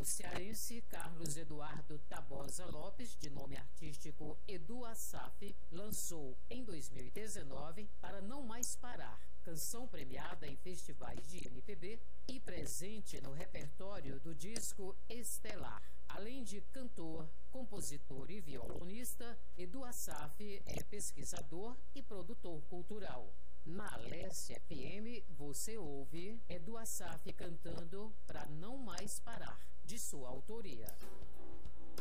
O cearense Carlos Eduardo Tabosa Lopes, de nome artístico Edu Assaf, lançou em 2019 Para Não Mais Parar, canção premiada em festivais de MPB e presente no repertório do disco Estelar. Além de cantor, compositor e violonista, Edu Assaf é pesquisador e produtor cultural. Na Leste FM, você ouve Edu Assaf cantando Pra Não Mais Parar, de sua autoria.